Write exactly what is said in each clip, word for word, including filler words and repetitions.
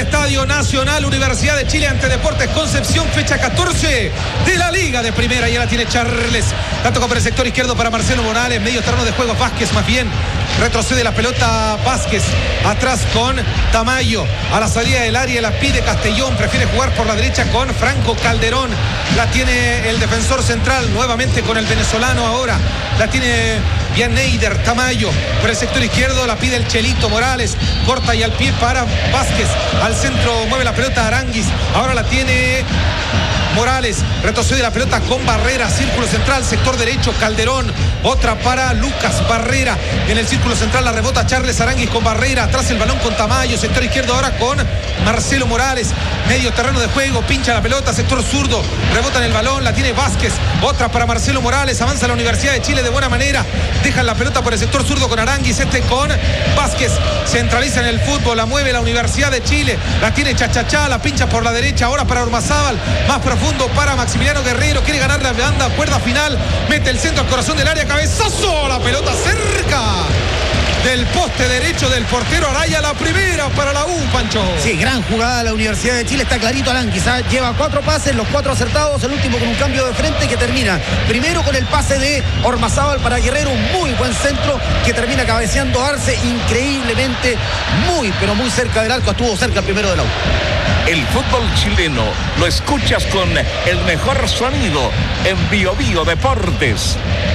Estadio Nacional, Universidad de Chile ante Deportes Concepción, fecha catorce de la Liga de Primera. Ya la tiene Charles, la toca por el sector izquierdo para Marcelo Morales, medio terreno de juego Vázquez, más bien retrocede la pelota Vázquez, atrás con Tamayo, a la salida del área la pide Castellón, prefiere jugar por la derecha con Franco Calderón, la tiene el defensor central, nuevamente con el venezolano ahora, la tiene bien Neider, Tamayo, por el sector izquierdo la pide el Chelito Morales, corta y al pie para Vázquez, al centro mueve la pelota Aranguis, ahora la tiene Morales, retrocede la pelota con Barrera, círculo central, sector derecho, Calderón, otra para Lucas Barrera, en el círculo central la rebota Charles Aranguis con Barrera, atrás el balón con Tamayo, sector izquierdo ahora con Marcelo Morales, medio terreno de juego, pincha la pelota, sector zurdo, rebota en el balón, la tiene Vázquez, otra para Marcelo Morales, avanza la Universidad de Chile de buena manera, dejan la pelota por el sector zurdo con Aranguis, este con Vázquez, centraliza en el fútbol, la mueve la Universidad de Chile, la tiene Chachachá, la pincha por la derecha, ahora para Ormazábal, más profundo para Maximiliano Guerrero, quiere ganar la banda, cuerda final, mete el centro al corazón del área, cabezazo, la pelota cerca del poste derecho del portero Araya, la primera para la U, Pancho. Sí, gran jugada de la Universidad de Chile, está clarito Aranguis, ¿eh? Lleva cuatro pases, los cuatro acertados, el último con un cambio de frente que termina primero con el pase de Ormazábal para Guerrero, un muy buen centro que termina cabeceando Arce, increíblemente muy, pero muy cerca del arco, estuvo cerca el primero de la U. El fútbol chileno lo escuchas con el mejor sonido en Bio Bio Deportes.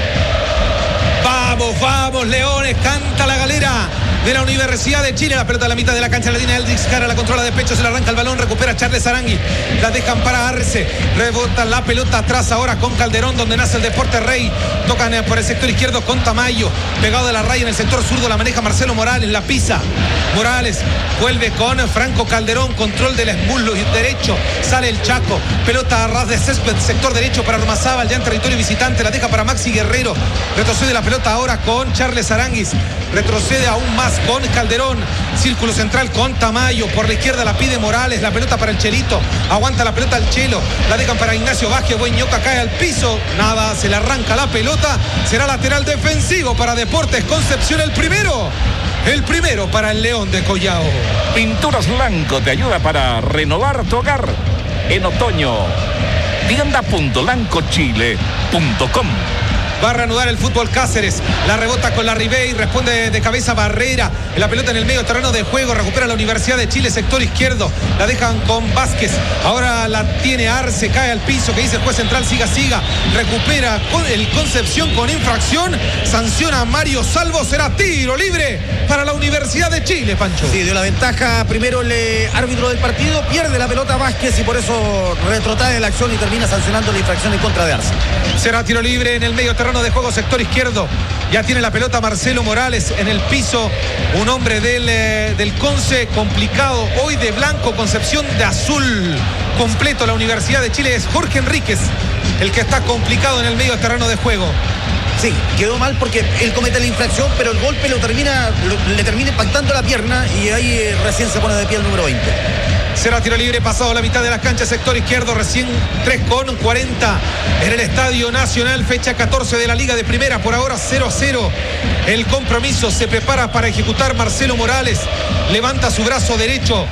Vamos, vamos, Leones, canta la galera de la Universidad de Chile, la pelota a la mitad de la cancha, la línea Eldrix, cara, la controla de pecho, se le arranca el balón, recupera Charles Aranguis, la dejan para Arce, rebota la pelota atrás ahora con Calderón, donde nace el Deporte Rey, tocan por el sector izquierdo con Tamayo, pegado de la raya en el sector zurdo, la maneja Marcelo Morales, la pisa, Morales, vuelve con Franco Calderón, control del muslo derecho, sale el Chaco, pelota a ras de césped, sector derecho para Ormazábal, ya en territorio visitante, la deja para Maxi Guerrero, retrocede la pelota ahora con Charles Aranguis, retrocede aún más con Calderón, círculo central con Tamayo, por la izquierda la pide Morales, la pelota para el Chelito, aguanta la pelota el Chelo, la dejan para Ignacio Vázquez, buen ñoca, cae al piso, nada, se le arranca la pelota, será lateral defensivo para Deportes Concepción, el primero, el primero para el León de Collao. Pinturas Blanco te ayuda para renovar tu hogar en otoño. tienda punto blanco chile punto com. Va a reanudar el fútbol Cáceres, la rebota con la Ribey, responde de cabeza Barrera, la pelota en el medio terreno de juego, recupera la Universidad de Chile, sector izquierdo, la dejan con Vázquez, ahora la tiene Arce, cae al piso, que dice el juez central, siga, siga, recupera con el Concepción con infracción, sanciona a Mario Salvo, será tiro libre para la Universidad de Chile, Pancho. Sí, dio la ventaja primero el eh, árbitro del partido, pierde la pelota Vázquez y por eso retrotrae la acción y termina sancionando la infracción en contra de Arce. Será tiro libre en el medio terreno de juego, sector izquierdo, ya tiene la pelota Marcelo Morales en el piso, un hombre del, eh, del Conce, complicado hoy de blanco, Concepción de azul completo, la Universidad de Chile, es Jorge Enríquez el que está complicado en el medio terreno de juego. Sí, quedó mal porque él comete la infracción, pero el golpe lo termina, lo, le termina impactando la pierna y ahí eh, recién se pone de pie el número veinte. Será tiro libre pasado la mitad de las canchas, sector izquierdo, recién tres con cuarenta en el Estadio Nacional, fecha catorce de la Liga de Primera, por ahora cero a cero. El compromiso se prepara para ejecutar Marcelo Morales, levanta su brazo derecho,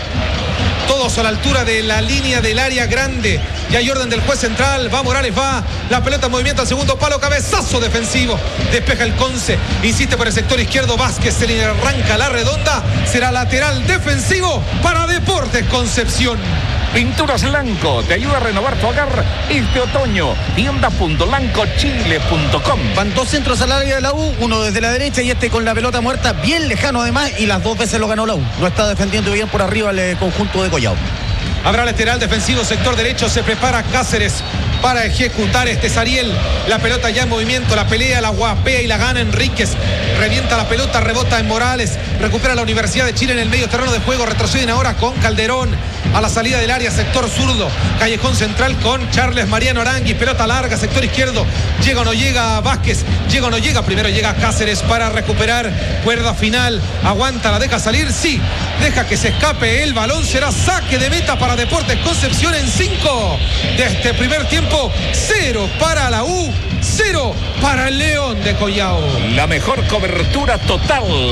todos a la altura de la línea del área grande. Ya hay orden del juez central, va Morales, va, la pelota en movimiento al segundo palo, cabezazo defensivo, despeja el Conce, insiste por el sector izquierdo Vázquez, se le arranca la redonda, será lateral defensivo para Deportes Concepción. Pinturas Blanco te ayuda a renovar tu hogar este otoño. tienda punto blanco chile punto com. Van dos centros al área de la U, uno desde la derecha y este con la pelota muerta, bien lejano además, y las dos veces lo ganó la U. No está defendiendo bien por arriba el eh, conjunto de Collao. Habrá lateral defensivo, sector derecho, se prepara Cáceres para ejecutar este Sariel. La pelota ya en movimiento, la pelea, la guapea y la gana Enríquez. Revienta la pelota, rebota en Morales, recupera la Universidad de Chile en el medio terreno de juego, retroceden ahora con Calderón a la salida del área, sector zurdo, callejón central con Charles Mariano Aranguis, pelota larga, sector izquierdo, llega o no llega Vázquez, llega o no llega, primero llega Cáceres para recuperar, cuerda final, aguanta, la deja salir, sí, deja que se escape el balón, será saque de meta para Deportes Concepción en cinco de este primer tiempo, cero para la U, cero para el León de Collao. La mejor cobertura total